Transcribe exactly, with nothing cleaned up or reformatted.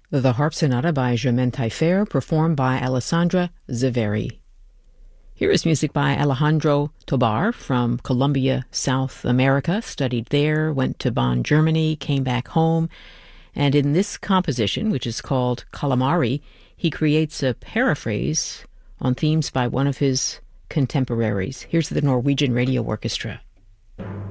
The Harp Sonata by Germaine Taillefer, performed by Alessandra Zaveri. Here is music by Alejandro Tobar from Colombia, South America, studied there, went to Bonn, Germany, came back home, and in this composition, which is called Calamari, he creates a paraphrase on themes by one of his contemporaries. Here's the Norwegian Radio Orchestra.